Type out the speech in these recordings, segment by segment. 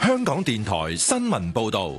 香港電台新聞報道。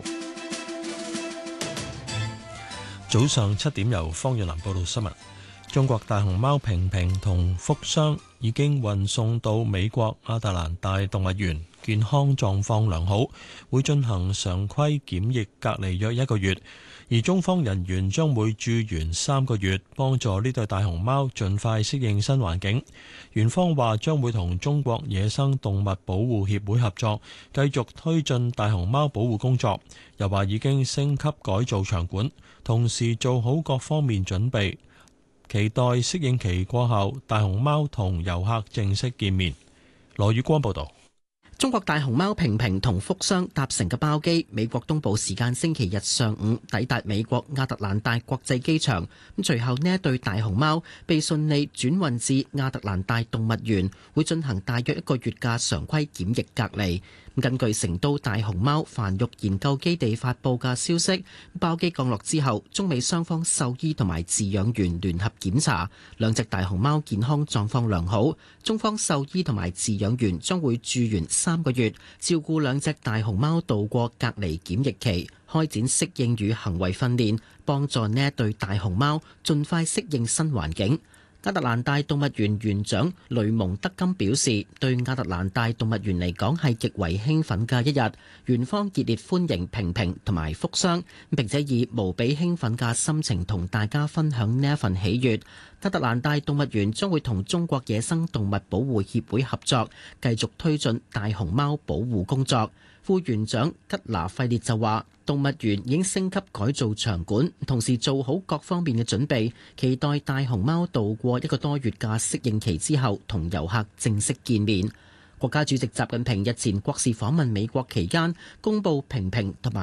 早上7點，由方若南報道新聞。中國大熊貓平平同福箱已經運送到美國亞特蘭大動物園，健康狀況良好，會進行常規檢疫隔離約1個月。而中方人員將會駐園3個月，幫助呢對大熊貓盡快適應新環境。園方話將會同中國野生動物保護協會合作，繼續推進大熊貓保護工作。又話已經升級改造場館，同時做好各方面準備，期待適應期過後，大熊貓同遊客正式見面。羅宇光報道。 中國大熊貓平平同福箱搭乘嘅包機，美國東部時間星期日上午抵達美國亞特蘭大國際機場。隨後呢一對大熊貓被順利轉運至亞特蘭大動物園，會進行大約1個月嘅常規檢疫隔離。根據成都大熊貓繁育研究基地發布嘅消息，包機降落之後，中美雙方獸醫同埋飼養員聯合檢查，兩隻大熊貓健康狀況良好。中方獸醫同埋飼養員將會駐園3個月，照顧兩隻大熊貓度過隔離檢疫期，開展適應與行為訓練，幫助呢一對大熊貓盡快適應新環境。亞特蘭大動物園園長雷蒙德金表示，對亞特蘭大動物園嚟講係極為興奮嘅一日，園方熱烈歡迎平平同埋福箱，並且以無比興奮嘅心情同大家分享呢一份喜悅。亞特蘭大動物園將會同中國野生動物保護協會合作，繼續推進大熊貓保護工作。副園長吉拿費列就話，動物園已經升級改造場館，同時做好各方面嘅準備，期待大熊貓度過1個多月嘅適應期之後，同遊客正式見面。國家主席習近平日前國事訪問美國期間，公布平平同埋